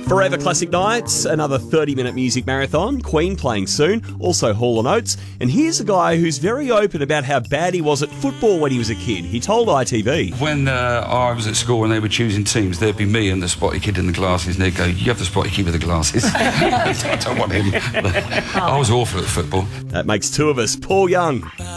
Forever Classic Nights, another 30-minute music marathon, Queen playing soon, also Hall & Oates. And here's a guy who's very open about how bad he was at football when he was a kid. He told ITV. When I was at school and they were choosing teams, there'd be me and the spotty kid in the glasses, and they'd go, "You have the spotty kid with the glasses." I don't want him. I was awful at football. That makes two of us. Paul Young.